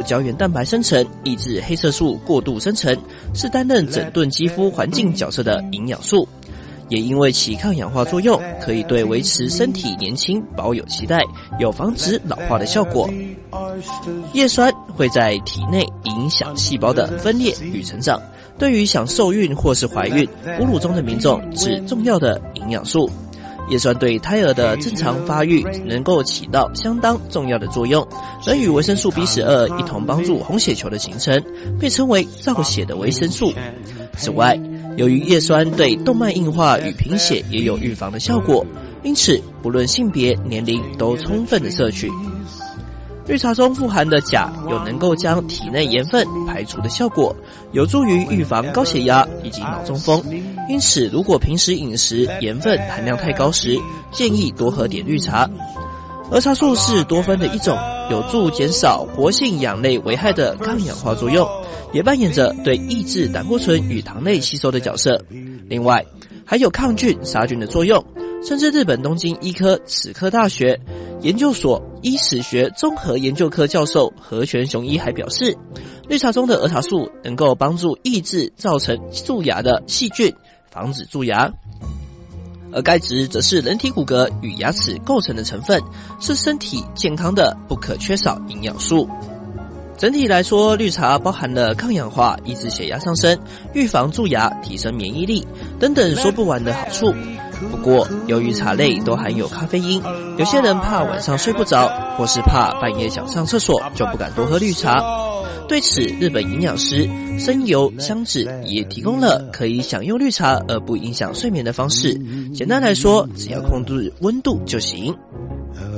胶原蛋白生成，抑制黑色素过度生成，是担任整顿肌肤环境角色的营养素。也因为其抗氧化作用，可以对维持身体年轻保有期待，有防止老化的效果。叶酸会在体内影响细胞的分裂与成长，对于想受孕或是怀孕、哺乳中的民众是重要的营养素。叶酸对胎儿的正常发育能够起到相当重要的作用，能与维生素 B12 一同帮助红血球的形成，被称为造血的维生素。此外，由于叶酸对动脉硬化与贫血也有预防的效果，因此不论性别、年龄都充分的摄取。绿茶中富含的钾有能够将体内盐分排除的效果，有助于预防高血压以及脑中风。因此，如果平时饮食盐分含量太高时，建议多喝点绿茶。儿茶素是多酚的一种，有助减少活性氧类危害的抗氧化作用，也扮演着对抑制胆固醇与糖类吸收的角色。另外，还有抗菌杀菌的作用。甚至日本东京医科齿科大学研究所医史学综合研究科教授河泉雄一还表示，绿茶中的儿茶素能够帮助抑制造成蛀牙的细菌，防止蛀牙。而钙质则是人体骨骼与牙齿构成的成分，是身体健康的不可缺少营养素。整体来说，绿茶包含了抗氧化、抑制血压上升、预防蛀牙、提升免疫力等等说不完的好处。不过，由于茶类都含有咖啡因，有些人怕晚上睡不着，或是怕半夜想上厕所，就不敢多喝绿茶。对此，日本营养师生油香子也提供了可以享用绿茶而不影响睡眠的方式。简单来说，只要控制温度就行。